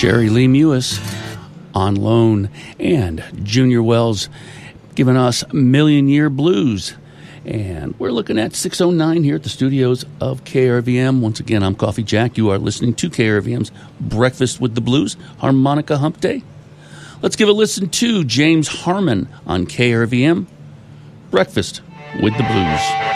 Sherry Lee Mewis on loan, and Junior Wells giving us Million Year Blues. And we're looking at 6:09 here at the studios of KRVM. Once again, I'm Coffee Jack. You are listening to KRVM's Breakfast with the Blues, Harmonica Hump Day. Let's give a listen to James Harmon on KRVM, Breakfast with the Blues.